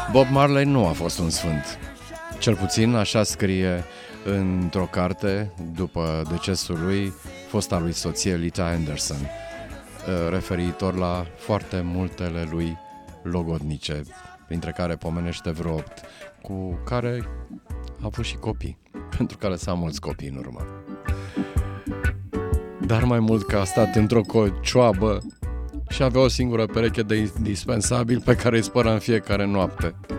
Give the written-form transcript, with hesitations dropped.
Bob Marley nu a fost un sfânt. Cel puțin așa scrie într-o carte, după decesul lui, fosta lui soție Lita Anderson, referitor la foarte multele lui logodnice, printre care pomenește vreo 8, cu care a avut și copii, pentru că a lăsat mulți copii în urmă. Dar mai mult că a stat într-o cocioabă și avea o singură pereche de indispensabil pe care îi spăra în fiecare noapte.